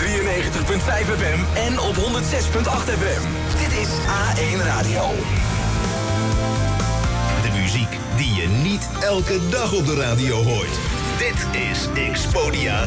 93.5 FM en op 106.8 FM. Dit is A1 Radio. De muziek die je niet elke dag op de radio hoort. Dit is Xpodia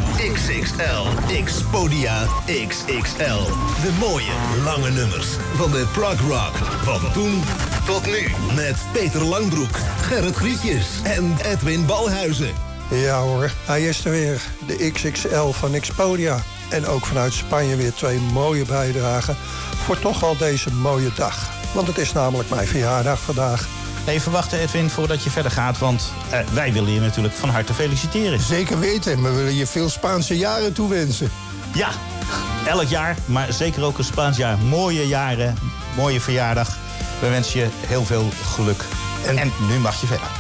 XXL. Xpodia XXL. De mooie, lange nummers van de prog rock. Van toen tot nu. Met Peter Langbroek, Gerrit Grietjes en Edwin Balhuizen. Ja hoor, hij is er weer. De XXL van Xpodia. En ook vanuit Spanje weer 2 mooie bijdragen voor toch al deze mooie dag. Want het is namelijk mijn verjaardag vandaag. Even wachten, Edwin, voordat je verder gaat. Want wij willen je natuurlijk van harte feliciteren. Zeker weten, we willen je veel Spaanse jaren toewensen. Ja, elk jaar, maar zeker ook een Spaans jaar. Mooie jaren, mooie verjaardag. We wensen je heel veel geluk. En nu mag je verder.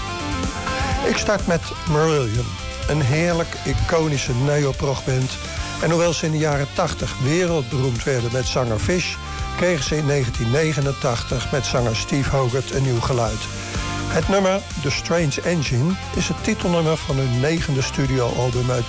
Ik start met Marillion. Een heerlijk iconische neoprogband. En hoewel ze in de jaren 80 wereldberoemd werden met zanger Fish, kregen ze in 1989 met zanger Steve Hogarth een nieuw geluid. Het nummer The Strange Engine is het titelnummer van hun 9e studioalbum uit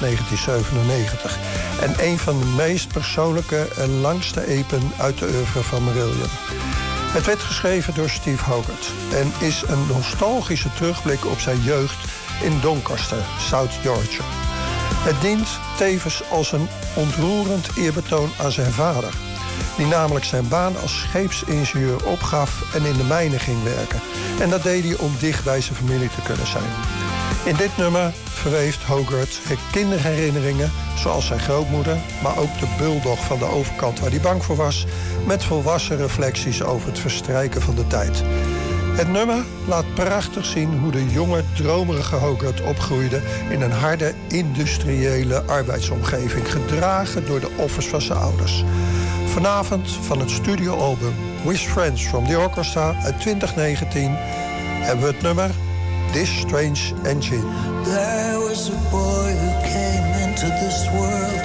1997. En een van de meest persoonlijke en langste epen uit de oeuvre van Marillion. Het werd geschreven door Steve Hogarth en is een nostalgische terugblik op zijn jeugd in Doncaster, South Yorkshire. Het dient tevens als een ontroerend eerbetoon aan zijn vader, die namelijk zijn baan als scheepsingenieur opgaf en in de mijnen ging werken. En dat deed hij om dicht bij zijn familie te kunnen zijn. In dit nummer verweeft Hogarth kinderherinneringen, zoals zijn grootmoeder, maar ook de bulldog van de overkant waar hij bang voor was, met volwassen reflecties over het verstrijken van de tijd. Het nummer laat prachtig zien hoe de jonge, dromerige Hogarth opgroeide in een harde, industriële arbeidsomgeving, gedragen door de offers van zijn ouders. Vanavond van het studioalbum With Friends from the Orchestra uit 2019 hebben we het nummer This Strange Engine. There was a boy who came into this world